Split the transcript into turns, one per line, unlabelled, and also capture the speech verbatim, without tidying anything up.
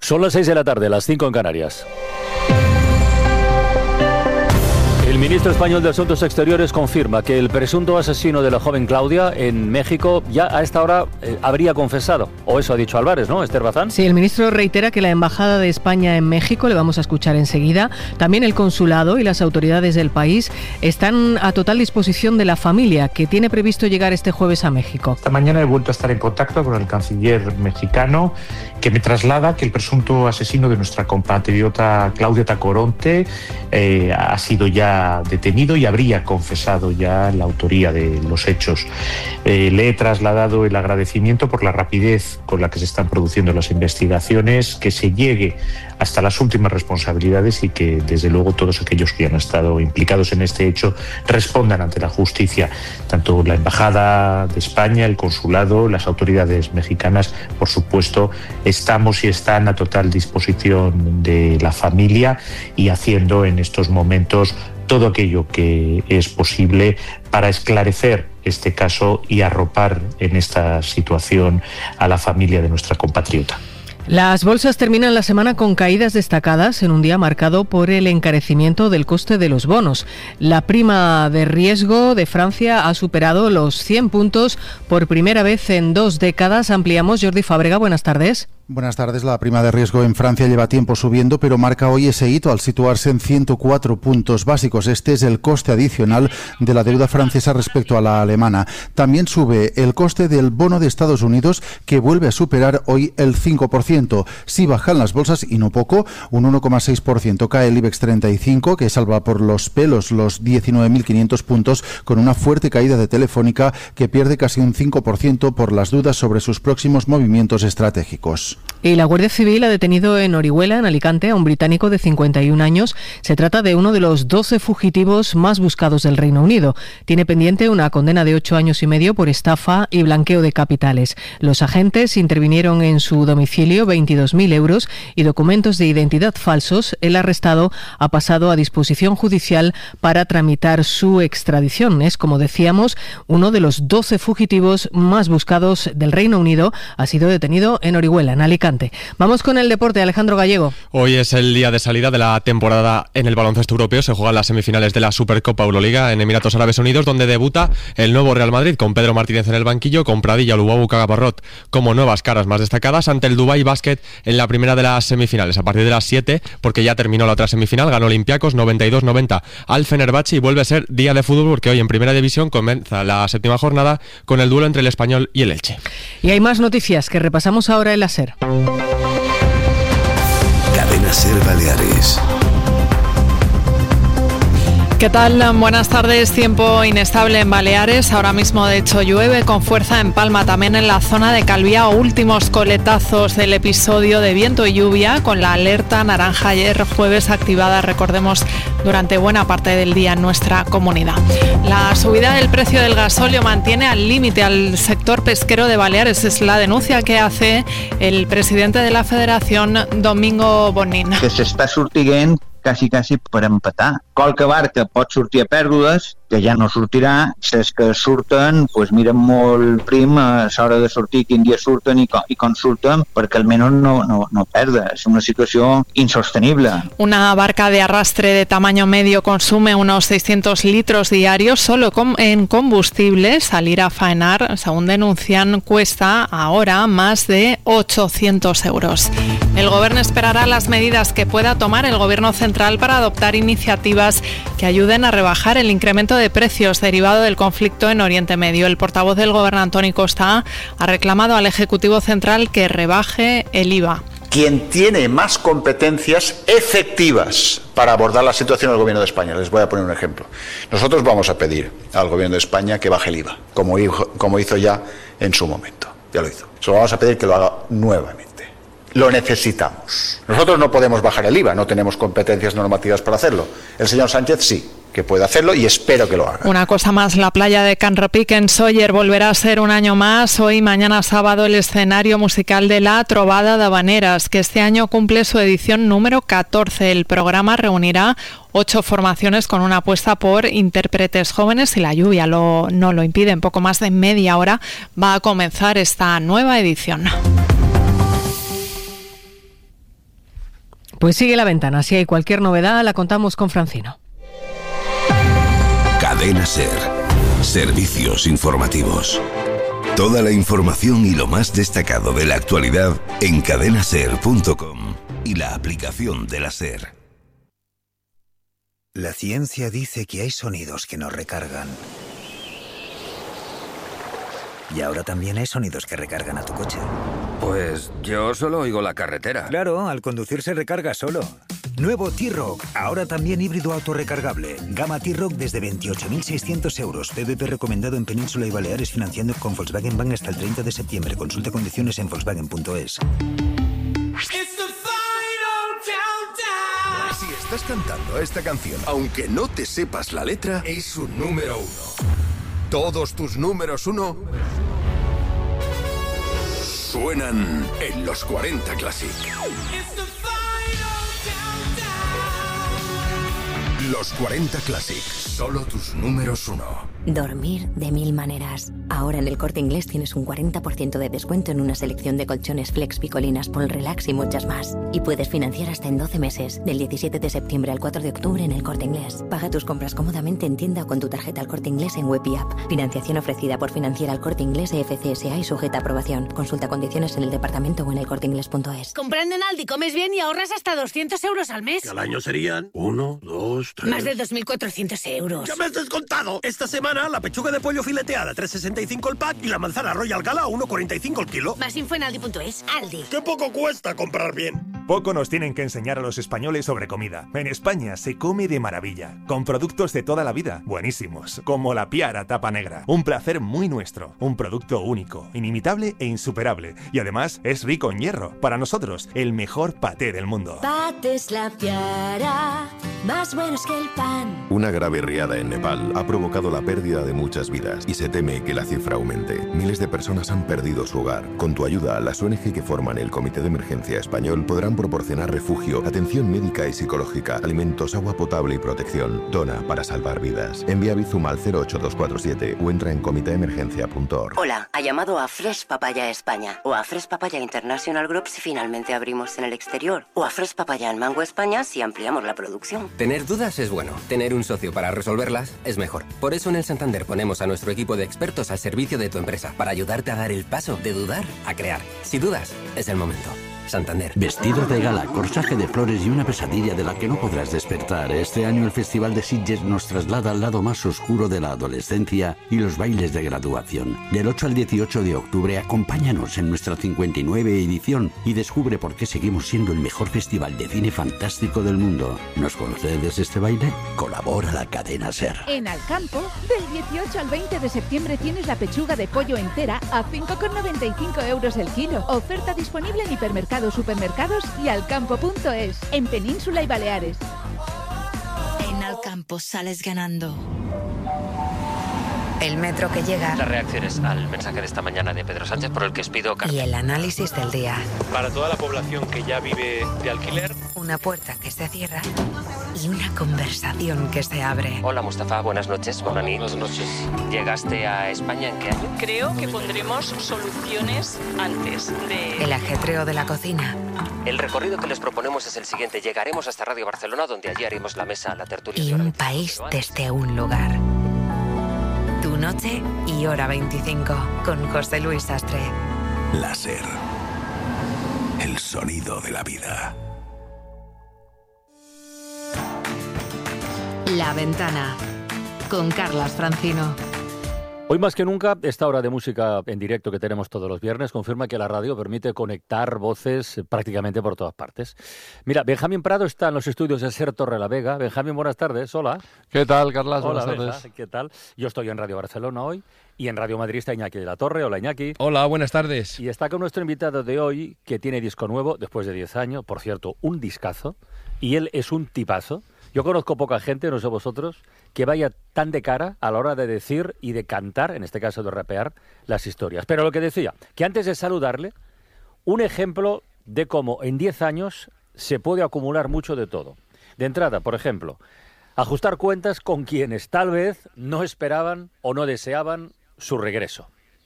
Son las seis de la tarde, las cinco en Canarias. El ministro español de Asuntos Exteriores confirma que el presunto asesino de la joven Claudia en México ya a esta hora eh, habría confesado. O eso ha dicho Álvarez, ¿no, Esther Bazán?
Sí, el ministro reitera que la Embajada de España en México, le vamos a escuchar enseguida, también el consulado y las autoridades del país están a total disposición de la familia, que tiene previsto llegar este jueves a México.
Esta mañana he vuelto a estar en contacto con el canciller mexicano, que me traslada que el presunto asesino de nuestra compatriota Claudia Tacoronte eh, ha sido ya detenido y habría confesado ya la autoría de los hechos. Eh, le he trasladado el agradecimiento por la rapidez con la que se están produciendo las investigaciones, que se llegue hasta las últimas responsabilidades y que desde luego todos aquellos que han estado implicados en este hecho respondan ante la justicia. Tanto la Embajada de España, el consulado, las autoridades mexicanas, por supuesto, estamos y están a total disposición de la familia y haciendo en estos momentos todo aquello que es posible para esclarecer este caso y arropar en esta situación a la familia de nuestra compatriota.
Las bolsas terminan la semana con caídas destacadas en un día marcado por el encarecimiento del coste de los bonos. La prima de riesgo de Francia ha superado los cien puntos por primera vez en dos décadas. Ampliamos. Jordi Fábrega, buenas tardes.
Buenas tardes. La prima de riesgo en Francia lleva tiempo subiendo, pero marca hoy ese hito al situarse en ciento cuatro puntos básicos. Este es el coste adicional de la deuda francesa respecto a la alemana. También sube el coste del bono de Estados Unidos, que vuelve a superar hoy el cinco por ciento. Sí bajan las bolsas, y no poco, un uno coma seis por ciento. Cae el IBEX treinta y cinco, que salva por los pelos los diecinueve mil quinientos puntos, con una fuerte caída de Telefónica, que pierde casi un cinco por ciento por las dudas sobre sus próximos movimientos estratégicos.
Y la Guardia Civil ha detenido en Orihuela, en Alicante, a un británico de cincuenta y un años. Se trata de uno de los doce fugitivos más buscados del Reino Unido. Tiene pendiente una condena de ocho años y medio por estafa y blanqueo de capitales. Los agentes intervinieron en su domicilio veintidós mil euros y documentos de identidad falsos. El arrestado ha pasado a disposición judicial para tramitar su extradición. Es, como decíamos, uno de los doce fugitivos más buscados del Reino Unido. Ha sido detenido en Orihuela, en Alicante. Vamos con el deporte, Alejandro Gallego.
Hoy es el día de salida de la temporada en el baloncesto europeo. Se juegan las semifinales de la Supercopa Euroliga en Emiratos Árabes Unidos, donde debuta el nuevo Real Madrid, con Pedro Martínez en el banquillo, con Pradilla, Lubabu, Cagaparrot como nuevas caras más destacadas, ante el Dubái Basket en la primera de las semifinales, a partir de las siete, porque ya terminó la otra semifinal. Ganó Olympiacos noventa y dos noventa al Fenerbahce y vuelve a ser día de fútbol, porque hoy en primera división comienza la séptima jornada con el duelo entre el Español y el Elche.
Y hay más noticias que repasamos ahora en la SER.
Cadena SER Baleares.
¿Qué tal? Buenas tardes. Tiempo inestable en Baleares. Ahora mismo, de hecho, llueve con fuerza en Palma, también en la zona de Calviá. Últimos coletazos del episodio de viento y lluvia, con la alerta naranja ayer jueves activada, recordemos, durante buena parte del día en nuestra comunidad. La subida del precio del gasóleo mantiene al límite al sector pesquero de Baleares. Es la denuncia que hace el presidente de la Federación, Domingo Bonin.
Que s'està sortint quasi, quasi per empatar. Qualque barca pot sortir a pèrdues, que ja no sortirà. Les que surten, pues miren molt prim a l'hora de sortir, quin dia surten i com, i com surten, perquè almenys no, no, no perda. És una situació insostenible.
Una barca de arrastre de tamaño medio consume unos seiscientos litros diarios solo com- en combustible. Salir a faenar, según denuncian, cuesta ahora más de ochocientos euros. El Gobierno esperará las medidas que pueda tomar el Gobierno central para adoptar iniciativas que ayuden a rebajar el incremento de precios derivado del conflicto en Oriente Medio. El portavoz del Gobierno, Antoni Costa, ha reclamado al Ejecutivo Central que rebaje el I V A.
Quien tiene más competencias efectivas para abordar la situación del Gobierno de España. Les voy a poner un ejemplo. Nosotros vamos a pedir al Gobierno de España que baje el I V A, como hizo, como hizo ya en su momento. Ya lo hizo. Solo vamos a pedir que lo haga nuevamente. Lo necesitamos. Nosotros no podemos bajar el I V A, no tenemos competencias normativas para hacerlo. El señor Sánchez sí, que puede hacerlo y espero que lo haga.
Una cosa más, la playa de Can Repic en Sóller volverá a ser un año más. Hoy, mañana sábado, el escenario musical de la Trobada de Habaneras, que este año cumple su edición número catorce. El programa reunirá ocho formaciones con una apuesta por intérpretes jóvenes y la lluvia lo, no lo impide. En poco más de media hora va a comenzar esta nueva edición.
Pues sigue La Ventana. Si hay cualquier novedad, la contamos con Francino.
Cadena SER. Servicios informativos. Toda la información y lo más destacado de la actualidad en cadena ser punto com y la aplicación de la SER.
La ciencia dice que hay sonidos que nos recargan. Y ahora también hay sonidos que recargan a tu coche.
Pues yo solo oigo la carretera.
Claro, al conducir se recarga solo. Nuevo T-Roc, ahora también híbrido autorrecargable. Gama T-Roc desde veintiocho mil seiscientos euros. P V P recomendado en Península y Baleares, financiando con Volkswagen Bank hasta el treinta de septiembre. Consulta condiciones en Volkswagen punto es.
Si estás cantando esta canción, aunque no te sepas la letra, es un número uno. Todos tus números uno suenan en los cuarenta Classic. Los cuarenta Classic, solo tus números uno.
Dormir de mil maneras. Ahora en el Corte Inglés tienes un cuarenta por ciento de descuento en una selección de colchones Flex, Picolinas, Polrelax y muchas más. Y puedes financiar hasta en doce meses, del diecisiete de septiembre al cuatro de octubre en el Corte Inglés. Paga tus compras cómodamente en tienda o con tu tarjeta al Corte Inglés en web y app. Financiación ofrecida por Financiera al Corte Inglés E F C S A y sujeta a aprobación. Consulta condiciones en el departamento o en el corte inglés punto es.
Comprando en Aldi comes bien y ahorras hasta doscientos euros al mes.
Que al año serían uno, dos, tres...
Más de dos mil cuatrocientos euros.
¡Ya me has descontado! Esta semana la pechuga de pollo fileteada tres sesenta y cinco el pack y la manzana Royal Gala a uno cuarenta y cinco el kilo.
Más info en aldi punto es. Aldi.
¡Qué poco cuesta comprar bien!
Poco nos tienen que enseñar a los españoles sobre comida. En España se come de maravilla, con productos de toda la vida, buenísimos, como la Piara Tapa Negra. Un placer muy nuestro, un producto único, inimitable e insuperable. Y además es rico en hierro. Para nosotros, el mejor paté del mundo.
Patés La Piara, más buenos que el pan.
Una grave riada en Nepal ha provocado la pérdida de muchas vidas y se teme que la cifra aumente. Miles de personas han perdido su hogar. Con tu ayuda, las O N G que forman el Comité de Emergencia Español podrán proporcionar refugio, atención médica y psicológica, alimentos, agua potable y protección. Dona para salvar vidas. Envía Bizum al cero ocho dos cuatro siete o entra en comité emergencia punto org.
Hola, ha llamado a Fresh Papaya España o a Fresh Papaya International Group si finalmente abrimos en el exterior o a Fresh Papaya en Mango España si ampliamos la producción.
Tener dudas es bueno, tener un socio para resolverlas es mejor. Por eso en el Santander ponemos a nuestro equipo de expertos al servicio de tu empresa para ayudarte a dar el paso de dudar a crear. Si dudas, es el momento. Santander.
Vestido de gala, corsaje de flores y una pesadilla de la que no podrás despertar. Este año el Festival de Sitges nos traslada al lado más oscuro de la adolescencia y los bailes de graduación. Del ocho al dieciocho de octubre, acompáñanos en nuestra cincuenta y nueve edición y descubre por qué seguimos siendo el mejor festival de cine fantástico del mundo. ¿Nos concedes este baile? Colabora la cadena SER.
En Alcampo, del dieciocho al veinte de septiembre tienes la pechuga de pollo entera a cinco con noventa y cinco euros el kilo. Oferta disponible en hipermercados, supermercados y alcampo punto es, en Península y Baleares.
En Alcampo sales ganando. El metro que llega.
Las reacciones al mensaje de esta mañana de Pedro Sánchez por el que os pido carta.
Y el análisis del día.
Para toda la población que ya vive de alquiler.
Una puerta que se cierra y una conversación que se abre.
Hola Mustafa, buenas noches. Buenas noches. ¿Llegaste a España en qué año?
Creo que pondremos soluciones antes de...
El ajetreo de la cocina.
El recorrido que les proponemos es el siguiente. Llegaremos hasta Radio Barcelona, donde allí haremos la mesa, la tertulia.
Y un país desde un lugar. Tu noche y hora veinticinco, con José Luis Sastre.
La SER. El sonido de la vida.
La Ventana, con Carlas Francino.
Hoy más que nunca, esta hora de música en directo que tenemos todos los viernes confirma que la radio permite conectar voces prácticamente por todas partes. Mira, Benjamín Prado está en los estudios de SER Torrelavega. Benjamín, buenas tardes. Hola.
¿Qué tal, Carlas?
Hola,
buenas tardes.
Benja, ¿qué tal? Yo estoy en Radio Barcelona hoy y en Radio Madrid está Iñaki de la Torre. Hola, Iñaki.
Hola, buenas tardes.
Y está con nuestro invitado de hoy, que tiene disco nuevo después de diez años. Por cierto, un discazo. Y él es un tipazo. Yo conozco poca gente, no sé vosotros, que vaya tan de cara a la hora de decir y de cantar, en este caso de rapear, las historias. Pero lo que decía, que antes de saludarle, un ejemplo de cómo en diez años se puede acumular mucho de todo. De entrada, por ejemplo, ajustar cuentas con quienes tal vez no esperaban o no deseaban su regreso.